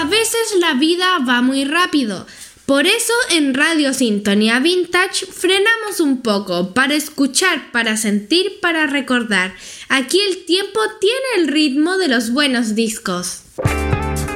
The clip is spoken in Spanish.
veces la vida va muy rápido. Por eso en Radio Sintonía Vintage frenamos un poco para escuchar, para sentir, para recordar. Aquí el tiempo tiene el ritmo de los buenos discos.